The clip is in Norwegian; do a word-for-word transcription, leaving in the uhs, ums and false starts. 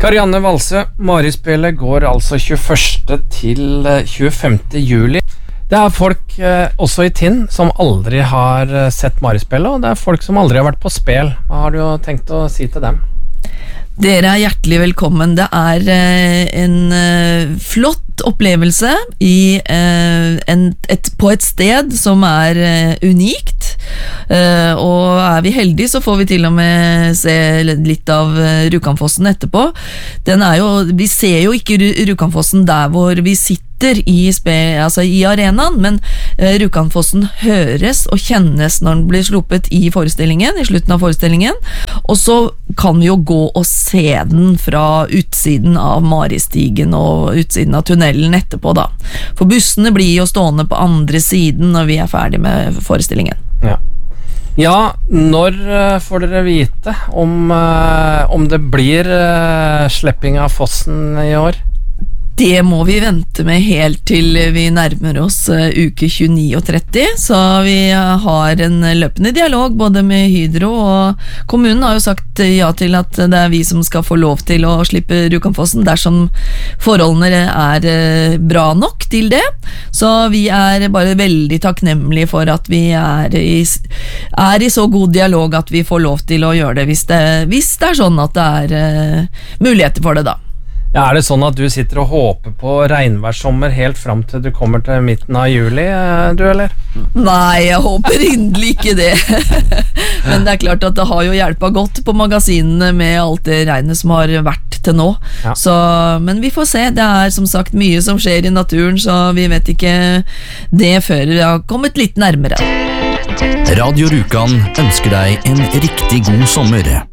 Karianne Valsø, Marispillet går altså tjueførste til tjuefemte juli. Det er folk eh, også i Tinn som aldri har sett Marispillet, og det er folk som aldri har vært på spel. Hva har du tenkt å si til dem? Dere er hjertelig velkommen. Det er eh, en eh, flott opplevelse i, eh, en, et, på et sted som er eh, unikt. Uh, og er vi heldige så får vi til og med se litt av uh, Rjukanfossen etterpå. Den er jo, vi ser jo ikke Rjukanfossen der hvor vi sitter i, spe, altså i arenaen, men uh, Rjukanfossen høres og kjennes når den blir sluppet i forestillingen, i slutten av forestillingen, og så kan vi jo gå og se den fra utsiden av Maristigen og utsiden av tunnelen etterpå da. For bussene blir jo stående på andre siden når vi er ferdig med forestillingen. Ja. Ja, når uh, får dere vite om, uh, om det blir uh, slepping av fossen i år? Det må vi vente med helt til vi nærmer oss uh, uke tjueni og tretti, så vi uh, har en løpende dialog både med Hydro, og kommunen har jo sagt uh, ja til at det er vi som skal få lov til å slippe Rjukanfossen dersom forholdene er uh, bra nok til det. Så vi er bare veldig takknemlige for at vi er i, er i så god dialog at vi får lov til å gjøre det hvis det, hvis det er sånn at det er uh, muligheter for det da. Ja, er det sånn at du sitter og håper på regnværssommer helt fram til du kommer til midten av juli, du, eller? Nei, jeg håper inderlig ikke det. Men det er klart at det har jo hjulpet godt på magasinene med alt det regnet som har vært til nå. Ja. Så, men vi får se. Det er som sagt mye som skjer i naturen, så vi vet ikke det før vi har kommet litt nærmere. Radio Rjukan ønsker deg en riktig god sommer.